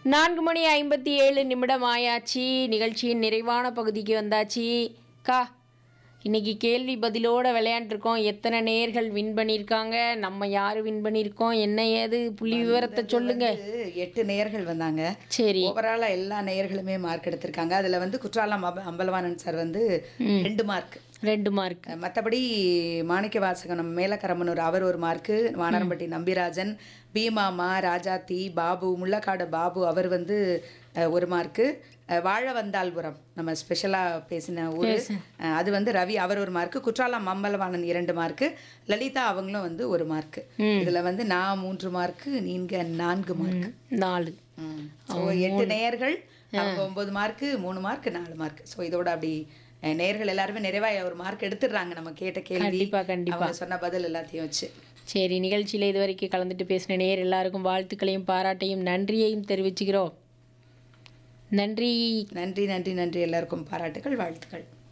4:57 ஆயாச்சு. நிகழ்ச்சியின் நிறைவான பகுதிக்கு வந்தாச்சு. கா இன்னைக்கு கேள்வி பதிலோட விளையாண்டுருக்கோம். எத்தனை நேயர்கள் வின் பண்ணியிருக்காங்க, நம்ம யார் வின் பண்ணியிருக்கோம், என்ன ஏது புள்ளி விவரத்தை சொல்லுங்க. 8 நேயர்கள் வந்தாங்க. சரி, ஓவராலா எல்லா நேயர்களுமே மார்க் எடுத்திருக்காங்க. அதுல வந்து குற்றாலம் அம்பலவாணன் சார் வந்து 2 மார்க். 2 மார்க். மற்றபடி மாணிக்க வாசகம் நம்ம மேலக்கரம்பனூர் அவர் 1 மார்க்கு, வானரம்பட்டி நம்பிராஜன், பீமாமா, ராஜாத்தி, பாபு, முள்ளக்காடு பாபு அவர் வந்து 1 மார்க்கு, வாழ வந்தால்புரம் நம்ம ஸ்பெஷலாக பேசின ஊர் அது வந்து ரவி அவர் 1 மார்க்கு, குற்றாலம் அம்பலவாணன் 2 மார்க்கு, லலிதா அவங்களும் வந்து 1 மார்க்கு. இதுல வந்து நான் 3 மார்க்கு, நீங்க 4 மார்க். 4. ஸோ 8 நேயர்கள், அவங்க 9 மார்க்கு, 3 மார்க், 4 மார்க். ஸோ இதோட அப்படி நேயர்கள் எல்லாருமே நிறைவா 1 மார்க் எடுத்துடுறாங்க. நம்ம கேட்ட கேள்வி, கண்டிப்பா அவங்க சொன்ன பதில் எல்லாத்தையும் வச்சு. சரி, நிகழ்ச்சியில் இதுவரைக்கும் கலந்துட்டு பேசின நேயர் எல்லாருக்கும் வாழ்த்துக்களையும் பாராட்டையும் நன்றியையும் தெரிவிச்சுக்கிறோம். நன்றி. நன்றி நன்றி நன்றி எல்லாருக்கும் பாராட்டுகள், வாழ்த்துக்கள்.